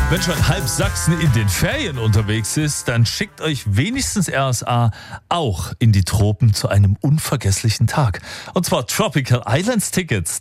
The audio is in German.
Wenn schon halb Sachsen in den Ferien unterwegs ist, dann schickt euch wenigstens RSA auch in die Tropen zu einem unvergesslichen Tag. Und zwar Tropical Islands Tickets.